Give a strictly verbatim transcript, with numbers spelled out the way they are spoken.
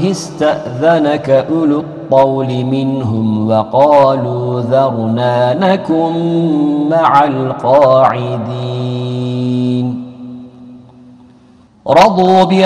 عليه استأذنك أولو الطول منهم وقالوا ذرنا نكن مع القاعدين رضوا